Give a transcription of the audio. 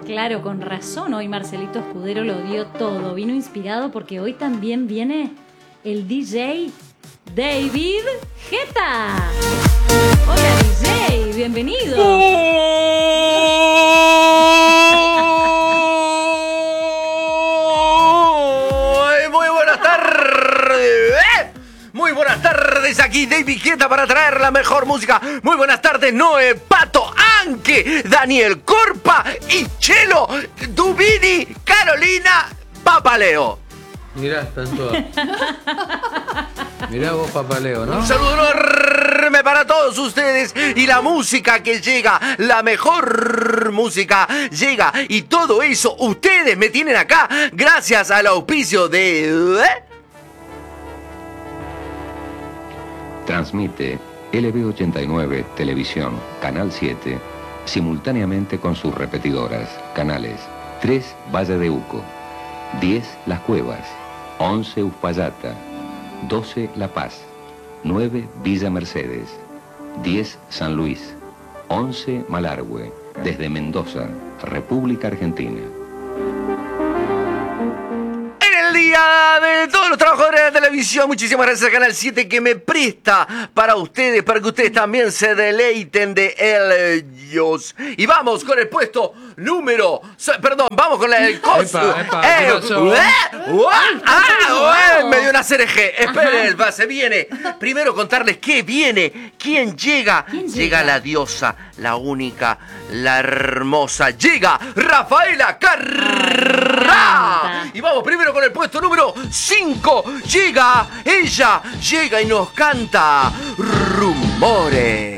Claro, con razón, hoy Marcelito Escudero lo dio todo. Vino inspirado porque hoy también viene el DJ David Guetta. Hola DJ, bienvenido. Muy buenas tardes. Muy buenas tardes, aquí David Guetta para traer la mejor música. Muy buenas tardes, Noé, Pato, Anke, Daniel Corpa y Chelo, Dubini, Carolina, Papaleo. Mirá, están todas. Mirá vos, Papaleo, ¿no? Un saludo enorme para todos ustedes. Y la música que llega, la mejor música llega. Y todo eso ustedes me tienen acá gracias al auspicio de... Transmite LB89 Televisión, Canal 7, simultáneamente con sus repetidoras, canales 3 Valle de Uco, 10 Las Cuevas, 11 Uspallata, 12 La Paz, 9 Villa Mercedes, 10 San Luis, 11 Malargüe, desde Mendoza, República Argentina. El día de todos los trabajadores de la televisión, muchísimas gracias al Canal 7 que me presta para ustedes, para que ustedes también se deleiten de ellos. Y vamos con el puesto número... Perdón, vamos con el... Me dio una CRG. Esperen, se viene. Primero contarles qué viene, quién llega. Llega la diosa, la única, la hermosa. Llega Rafaela Carrá. Y vamos primero con el puesto número 5. Llega, ella llega y nos canta Rumores.